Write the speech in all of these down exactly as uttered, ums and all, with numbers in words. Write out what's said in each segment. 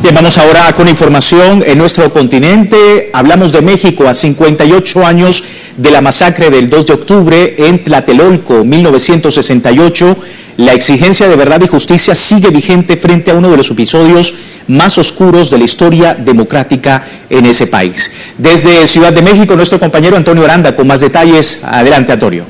Bien, vamos ahora con información en nuestro continente. Hablamos de México a cincuenta y ocho años de la masacre del dos de octubre en Tlatelolco, mil novecientos sesenta y ocho. La exigencia de verdad y justicia sigue vigente frente a uno de los episodios más oscuros de la historia democrática en ese país. Desde Ciudad de México, nuestro compañero Antonio Aranda con más detalles. Adelante, Antonio.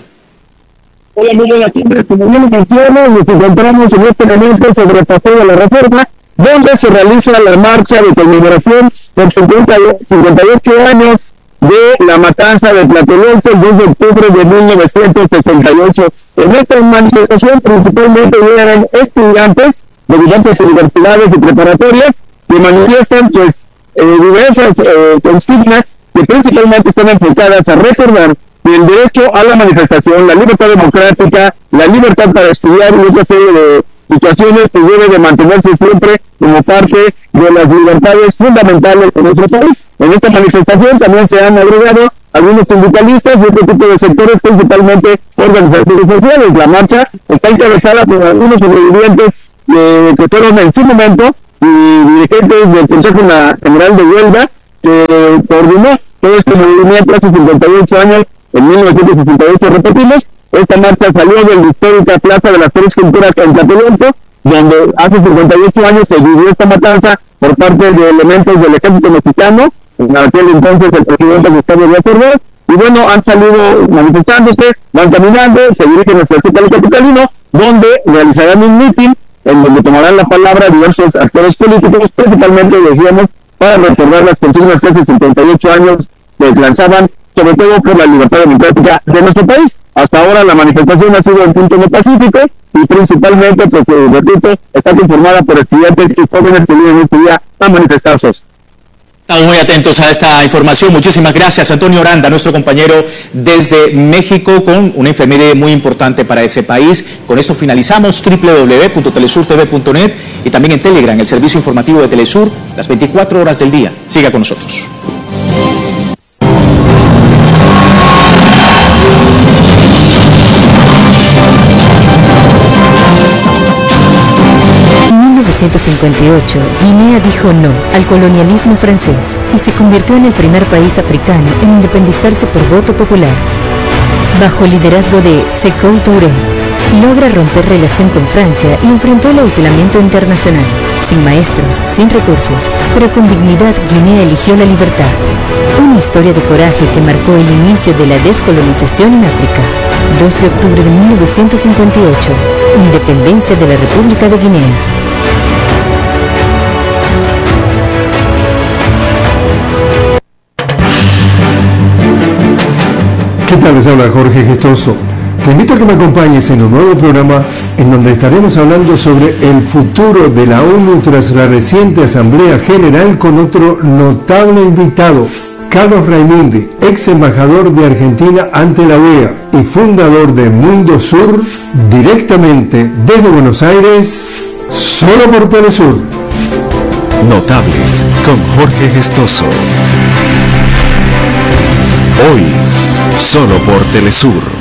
Hola, muy buenas tardes. Como bien lo menciono, nos encontramos en este momento sobre el Paseo de la Reforma, donde se realiza la marcha de conmemoración por cincuenta y ocho años de la matanza de Tlatelolco el dos de octubre de mil novecientos sesenta y ocho. En esta manifestación principalmente eran estudiantes de diversas universidades y preparatorias que manifiestan pues eh, diversas eh, consignas que principalmente están enfocadas a recordar que el derecho a la manifestación, la libertad democrática, la libertad para estudiar y otra serie de situaciones que debe de mantenerse siempre como parte de las libertades fundamentales de nuestro país. En esta manifestación también se han agregado algunos sindicalistas y otro tipo de sectores, principalmente organizaciones sociales. La marcha está encabezada por algunos sobrevivientes eh, que fueron en su momento y dirigentes del Consejo General de Huelga, que coordinó todo este movimiento hace cincuenta y ocho años, en mil novecientos sesenta y ocho, repetimos. Esta marcha salió de la histórica Plaza de las Tres Culturas en Tlatelolco, donde hace cincuenta y ocho años se vivió esta matanza por parte de elementos del ejército mexicano, en aquel entonces el presidente Gustavo Díaz Ordaz, y bueno, han salido manifestándose, van caminando, se dirigen hacia el Zócalo capitalino, donde realizarán un mitin, en donde tomarán la palabra diversos actores políticos, principalmente, decíamos, para recordar las consignas que hace cincuenta y ocho años se lanzaban, sobre todo por la libertad democrática de nuestro país. Hasta ahora la manifestación ha sido en punto no pacífico y principalmente, pues, eh, repito, está conformada por estudiantes y jóvenes que vienen este día a manifestarse. Estamos muy atentos a esta información. Muchísimas gracias, Antonio Aranda, nuestro compañero desde México, con una efeméride muy importante para ese país. Con esto finalizamos doble u doble u doble u punto telesur t v punto net y también en Telegram, el servicio informativo de Telesur, las veinticuatro horas del día. Siga con nosotros. En mil novecientos cincuenta y ocho, Guinea dijo no al colonialismo francés y se convirtió en el primer país africano en independizarse por voto popular. Bajo el liderazgo de Sékou Touré, logra romper relación con Francia y enfrentó el aislamiento internacional. Sin maestros, sin recursos, pero con dignidad, Guinea eligió la libertad. Una historia de coraje que marcó el inicio de la descolonización en África. dos de octubre de mil novecientos cincuenta y ocho, independencia de la República de Guinea. ¿Qué tal? Les habla Jorge Gestoso. Te invito a que me acompañes en un nuevo programa en donde estaremos hablando sobre el futuro de la ONU tras la reciente Asamblea General con otro notable invitado, Carlos Raimundi, ex embajador de Argentina ante la O E A y fundador de Mundo Sur, directamente desde Buenos Aires, solo por Telesur. Notables con Jorge Gestoso. Hoy, solo por Telesur.